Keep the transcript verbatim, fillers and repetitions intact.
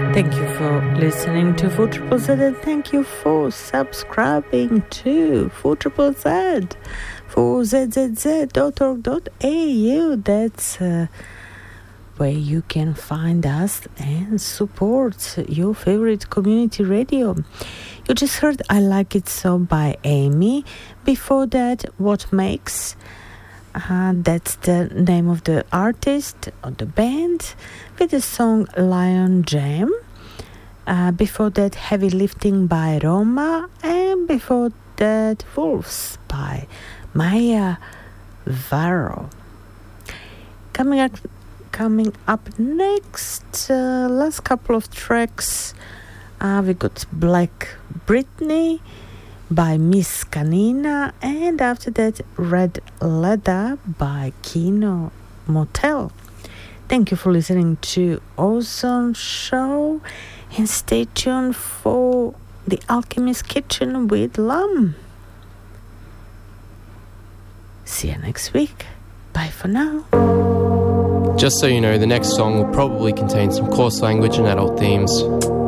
Thank you for listening to four Z Z Z, and thank you for subscribing to four Z Z Z, four z z z dot org dot a u. That's uh, where you can find us and support your favorite community radio. You just heard I Like It So by Amy. Before that, What Makes, uh, that's the name of the artist or the band, with the song Lion Jam. Uh, before that, Heavy Lifting by Roma, and before that, Wolves by Maya Varro. Coming up, coming up next, uh, last couple of tracks, uh, we got Black Britney by Miss Canina, and after that, Red Leather by Kino Motel. Thank you for listening to Ozone Show, and stay tuned for The Alchemist Kitchen with Lam. See you next week. Bye for now. Just so you know, the next song will probably contain some coarse language and adult themes.